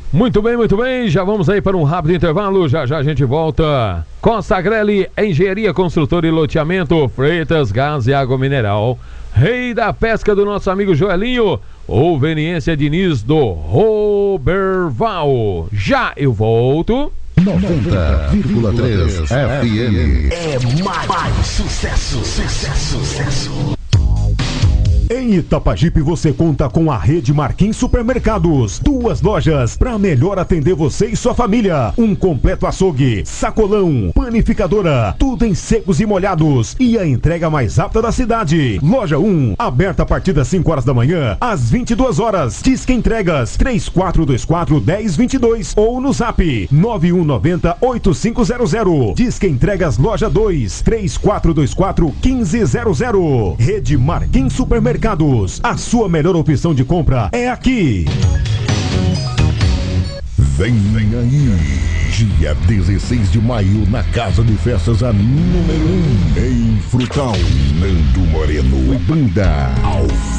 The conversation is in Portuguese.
Muito bem, já vamos aí para um rápido intervalo, já a gente volta. Costa Agrelli, Engenharia, Construtora e Loteamento, Freitas, Gás e Água Mineral. Rei da pesca do nosso amigo Joelinho, Oveniência Diniz do Roberval. Já eu volto. 90,3 FM. É mais sucesso. Em Itapajipe você conta com a Rede Marquim Supermercados. 2 lojas para melhor atender você e sua família. Um completo açougue, sacolão, panificadora, tudo em secos e molhados. E a entrega mais rápida da cidade. Loja 1, aberta a partir das 5 horas da manhã às 22 horas. Disque entregas 3424-1022 ou no zap 9190-8500. Disque entregas loja 2, 3424-1500. Rede Marquim Supermercados. A sua melhor opção de compra é aqui. Vem aí, dia 16 de maio, na Casa de Festas, a número 1, em Frutal, Nando Moreno e Banda.